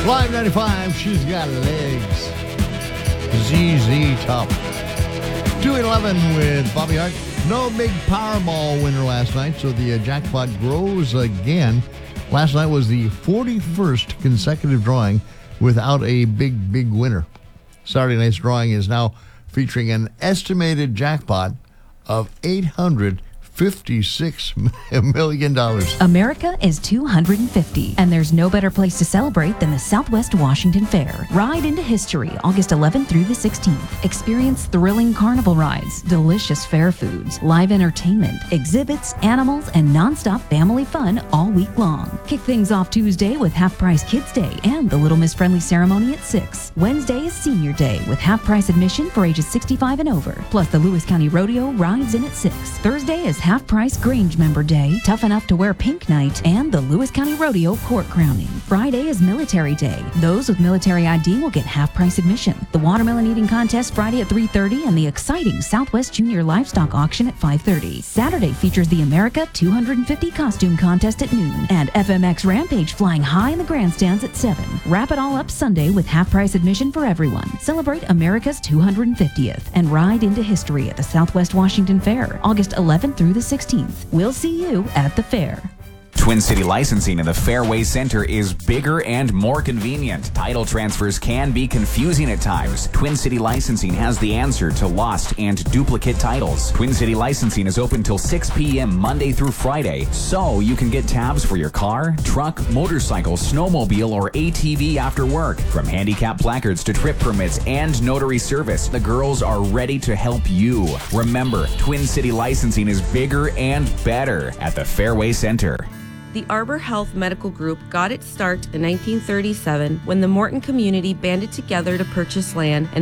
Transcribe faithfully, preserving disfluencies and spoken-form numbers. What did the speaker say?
Live ninety-five, she's got legs. Z Z Top. two eleven with Bobby Hart. No big Powerball winner last night, so the uh, jackpot grows again. Last night was the forty-first consecutive drawing without a big, big winner. Saturday night's drawing is now featuring an estimated jackpot of eight hundred fifty-six million dollars. America is two hundred fifty, and there's no better place to celebrate than the Southwest Washington Fair. Ride into history August eleventh through the sixteenth. Experience thrilling carnival rides, delicious fair foods, live entertainment, exhibits, animals, and nonstop family fun all week long. Kick things off Tuesday with Half Price Kids Day and the Little Miss Friendly ceremony at six. Wednesday is Senior Day with half price admission for ages sixty-five and over. Plus the Lewis County Rodeo rides in at six. Thursday is Half Price Grange Member Day, Tough Enough to Wear Pink Night, and the Lewis County Rodeo Court Crowning. Friday is Military Day. Those with military I D will get half price admission. The Watermelon Eating Contest Friday at three thirty and the exciting Southwest Junior Livestock Auction at five thirty. Saturday features the America two hundred fifty Costume Contest at noon and F M X Rampage flying high in the grandstands at seven. Wrap it all up Sunday with half price admission for everyone. Celebrate America's two hundred fiftieth and ride into history at the Southwest Washington Fair August eleventh through the sixteenth. We'll see you at the fair. Twin City Licensing in the Fairway Center is bigger and more convenient. Title transfers can be confusing at times. Twin City Licensing has the answer to lost and duplicate titles. Twin City Licensing is open till six p.m. Monday through Friday, so you can get tabs for your car, truck, motorcycle, snowmobile, or A T V after work. From handicap placards to trip permits and notary service, the girls are ready to help you. Remember, Twin City Licensing is bigger and better at the Fairway Center. The Arbor Health Medical Group got its start in nineteen thirty-seven when the Morton community banded together to purchase land and